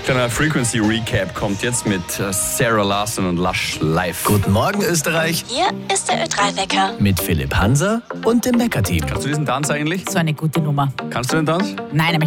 Nocturnal Frequency Recap kommt jetzt mit Sarah Larsson und Lush live. Guten Morgen, Österreich. Hier ist der Ö3-Wecker. Mit Philipp Hanser und dem Wecker-Team. Kannst du diesen Tanz eigentlich? So eine gute Nummer. Kannst du den Tanz? Nein, aber